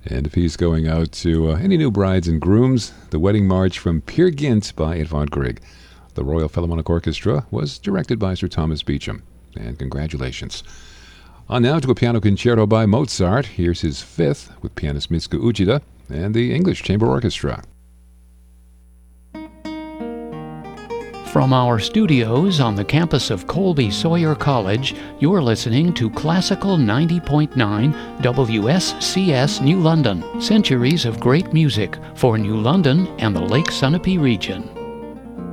And a piece going out to any new brides and grooms, the Wedding March from Peer Gynt by Edvard Grieg. The Royal Philharmonic Orchestra was directed by Sir Thomas Beecham. And congratulations. On now to a piano concerto by Mozart. Here's his fifth with pianist Mitsuko Uchida and the English Chamber Orchestra. From our studios on the campus of Colby Sawyer College, you're listening to Classical 90.9 WSCS New London. Centuries of great music for New London and the Lake Sunapee region.